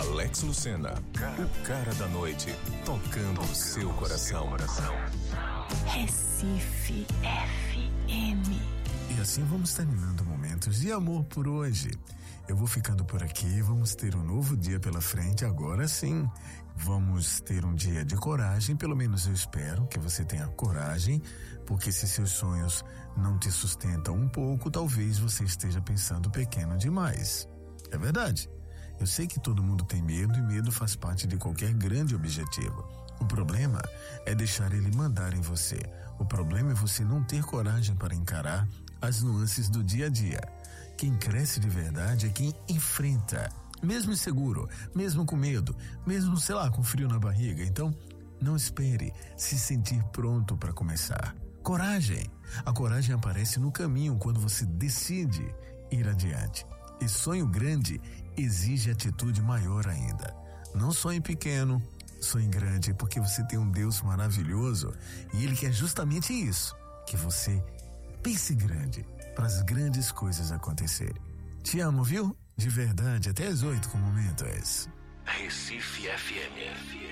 Alex Lucena, o cara da noite, tocando o seu coração. Recife FM. E assim vamos terminando momentos de amor por hoje. Eu vou ficando por aqui, vamos ter um novo dia pela frente, agora sim. Vamos ter um dia de coragem, pelo menos eu espero que você tenha coragem, porque se seus sonhos não te sustentam um pouco, talvez você esteja pensando pequeno demais. É verdade. Eu sei que todo mundo tem medo e medo faz parte de qualquer grande objetivo. O problema é deixar ele mandar em você. O problema é você não ter coragem para encarar as nuances do dia a dia. Quem cresce de verdade é quem enfrenta, mesmo inseguro, mesmo com medo, mesmo, sei lá, com frio na barriga. Então, não espere se sentir pronto para começar. Coragem! A coragem aparece no caminho quando você decide ir adiante. E sonho grande exige atitude maior ainda. Não sonhe pequeno, sonhe grande, porque você tem um Deus maravilhoso e Ele quer justamente isso, que você pense grande para as grandes coisas acontecerem. Te amo, viu? De verdade, até às 8 com momentos. Recife FM.